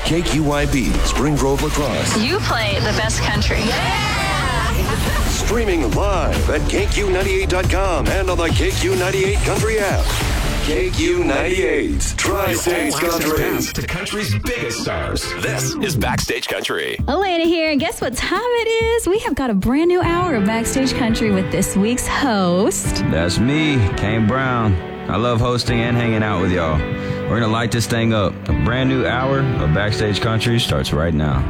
KQYB, Spring Grove Lacrosse. You play the best country. Streaming live at KQ98.com and on the KQ98 Country app. KQ98, Tri-State Country. To country's biggest stars. This is Backstage Country. Elena here, and guess what time it is? We have got a brand new hour of Backstage Country with this week's host. That's me, Kane Brown. I love hosting and hanging out with y'all. We're going to light this thing up. A brand new hour of Backstage Country starts right now.